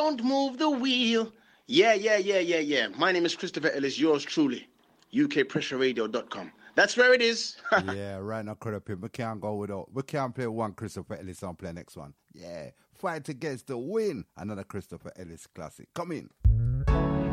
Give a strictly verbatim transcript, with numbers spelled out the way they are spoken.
Don't move the wheel. Yeah, yeah, yeah, yeah, yeah. My name is Christopher Ellis, yours truly. U K pressure radio dot com. That's where it is. Yeah, right now, cut up here. We can't go without. We can't play one Christopher Ellis song, play next one. Yeah, Fight Against the Wind. Another Christopher Ellis classic. Come in.